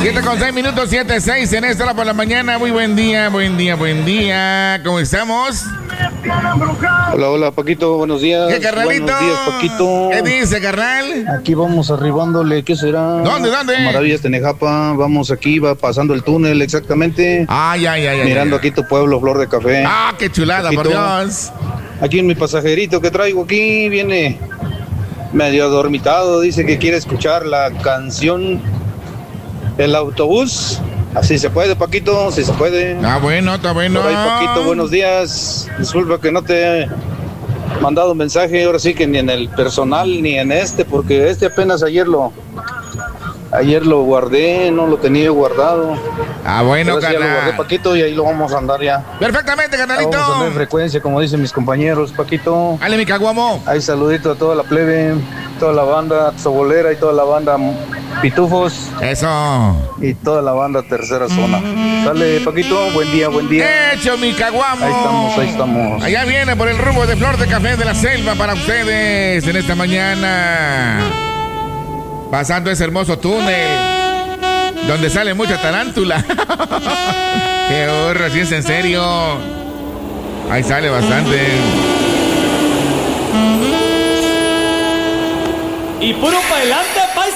7:06, 7:06 en esta hora por la mañana. Muy buen día. ¿Cómo estamos? Hola, Paquito, buenos días. ¿Qué, carnalito? Buenos días, Paquito. ¿Qué dice, carnal? Aquí vamos arribándole, ¿qué será? ¿Dónde? Maravillas, Tenejapa, vamos aquí, va pasando el túnel exactamente. Mirando aquí tu pueblo, Flor de Café. Ah, qué chulada, Paquito. por Dios. Aquí en mi pasajerito que traigo aquí, viene medio adormitado, dice que quiere escuchar la canción El Autobús. Así se puede, Paquito, si se puede. Está bueno. Por ahí, Paquito, buenos días. Disculpa que no te he mandado mensaje, ahora sí que ni en el personal ni en porque apenas ayer lo guardé, no lo tenía guardado. Bueno, ahora sí ya lo guardé, Paquito, y ahí lo vamos a andar ya. Perfectamente, carnalito. Vamos a andar en frecuencia, como dicen mis compañeros, Paquito. Dale, mi caguamo. Ahí saludito a toda la plebe, toda la banda Sobolera y toda la banda Pitufos. Eso. Y toda la banda Tercera Zona. Sale, Paquito, buen día. Hecho, mi caguamo. Ahí estamos. Allá viene por el rumbo de Flor de Café de la Selva para ustedes en esta mañana. Pasando ese hermoso túnel donde sale mucha tarántula. Qué horror, si es en serio. Ahí sale bastante. Y puro para adelante, paisa.